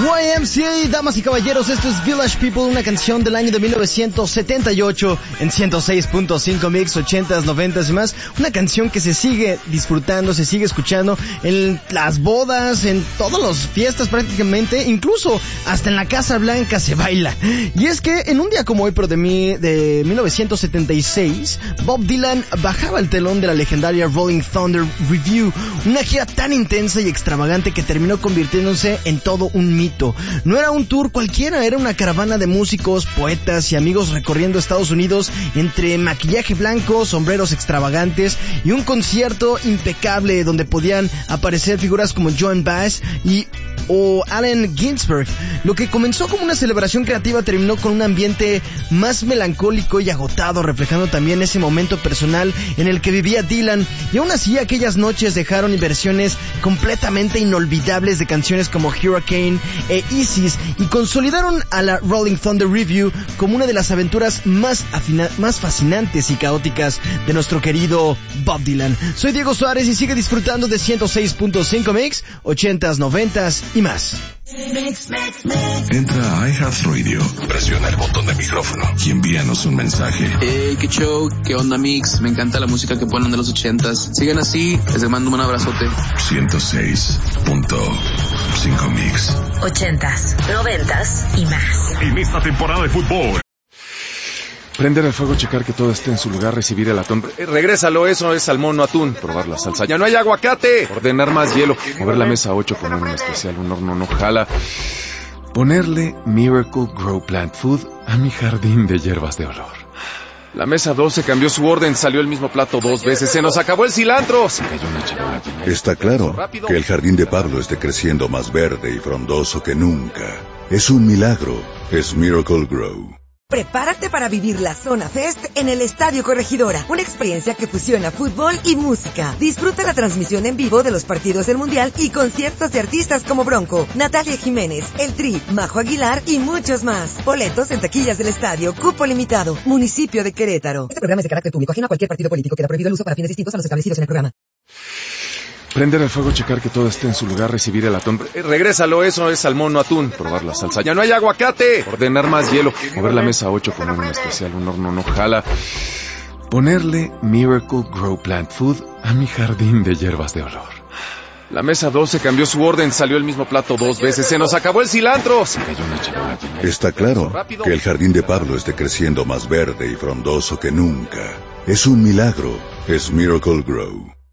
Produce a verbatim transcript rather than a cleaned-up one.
Y M C A, damas y caballeros, esto es Village People, una canción del año de mil novecientos setenta y ocho en ciento seis punto cinco Mix, ochentas, noventas y más. Una canción que se sigue disfrutando, se sigue escuchando en las bodas, en todas las fiestas prácticamente, incluso hasta en la Casa Blanca se baila. Y es que en un día como hoy, pero de, mi, de mil novecientos setenta y seis, Bob Dylan bajaba el telón de la legendaria Rolling Thunder Revue, una gira tan intensa y extravagante que terminó convirtiéndose en todo un mito. No era un tour cualquiera, era una caravana de músicos, poetas y amigos recorriendo Estados Unidos entre maquillaje blanco, sombreros extravagantes y un concierto impecable donde podían aparecer figuras como Joan Baez y o Allen Ginsberg. Lo que comenzó como una celebración creativa terminó con un ambiente más melancólico y agotado, reflejando también ese momento personal en el que vivía Dylan, y aún así aquellas noches dejaron versiones completamente inolvidables de canciones como Hurricane e Isis y consolidaron a la Rolling Thunder Revue como una de las aventuras más, afina- más fascinantes y caóticas de nuestro querido Bob Dylan. Soy Diego Suárez y sigue disfrutando de ciento seis punto cinco Mix, ochentas, noventas y más. Mix, mix, mix. Entra a iHeartRadio, presiona el botón de micrófono y envíanos un mensaje. Hey, qué show, qué onda Mix, me encanta la música que ponen de los ochentas. Sigan así, les mando un abrazote. ciento seis punto cinco Mix. Ochentas, noventas y más. En esta temporada de fútbol. Prender el fuego, checar que todo esté en su lugar, recibir el atún. Eh, regrésalo, eso es salmón, no atún. Probar la salsa, ya no hay aguacate. Ordenar más hielo. Mover la mesa ocho, poner un especial, un horno no jala. Ponerle Miracle Grow Plant Food a mi jardín de hierbas de olor. La mesa doce cambió su orden, salió el mismo plato dos veces. Se nos acabó el cilantro. Se cayó una charola. Está claro que el jardín de Pablo esté creciendo más verde y frondoso que nunca. Es un milagro. Es Miracle Grow. Prepárate para vivir la Zona Fest en el Estadio Corregidora, una experiencia que fusiona fútbol y música. Disfruta la transmisión en vivo de los partidos del Mundial y conciertos de artistas como Bronco, Natalia Jiménez, El Tri, Majo Aguilar y muchos más. Boletos en taquillas del estadio, cupo limitado, municipio de Querétaro. Este programa es de carácter público, ajeno a cualquier partido político. Queda prohibido el uso para fines distintos a los establecidos en el programa. Prender el fuego, checar que todo esté en su lugar, recibir el atún. Eh, regrésalo, eso es salmón, no atún. Probar la salsa, ya no hay aguacate. Ordenar más hielo. Mover la mesa ocho, poner un especial, un horno no jala. Ponerle Miracle Grow Plant Food a mi jardín de hierbas de olor. La mesa doce cambió su orden, salió el mismo plato dos veces. Se nos acabó el cilantro. Se cayó una charola. Está claro que el jardín de Pablo esté creciendo más verde y frondoso que nunca. Es un milagro. Es Miracle Grow.